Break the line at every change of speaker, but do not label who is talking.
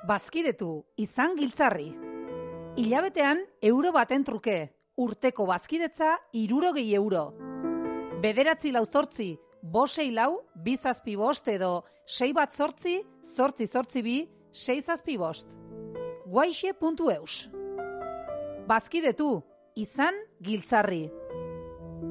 Bazkidetu, izan giltzarri. Hilabetean euro baten truke, urteko bazkidetza 60 euro. 9 8 lau 2 zazpi bost edo 6 bat 8 8 8 2 6 zazpi bost. Guaixe.eus. Bazkidetu, izan giltzarri.